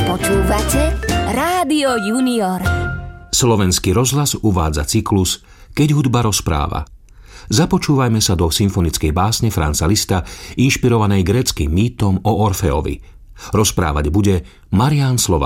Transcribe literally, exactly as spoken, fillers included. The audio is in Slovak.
Počúvate Rádio Junior. Slovenský rozhlas uvádza cyklus Keď hudba rozpráva. Započúvajme sa do symfonickej básne Franza Liszta, inšpirovanej gréckym mýtom o Orfeovi. Rozprávať bude Marián Slovák.